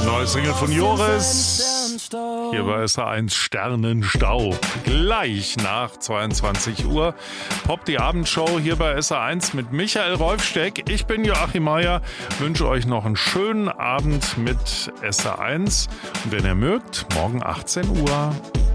Neues Single von Joris. Hier bei SA1 Sternenstaub. Gleich nach 22 Uhr. Pop die Abendshow hier bei SA1 mit Michael Rolfsteck. Ich bin Joachim Meier. Wünsche euch noch einen schönen Abend mit SA1. Und wenn ihr mögt, morgen 18 Uhr.